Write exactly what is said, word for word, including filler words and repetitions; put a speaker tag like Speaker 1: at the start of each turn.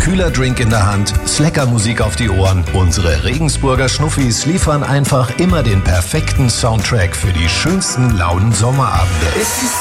Speaker 1: kühler Drink in der Hand, Slacker-Musik auf die Ohren. Unsere Regensburger Schnuffis liefern einfach immer den perfekten Soundtrack für die schönsten lauen Sommerabende.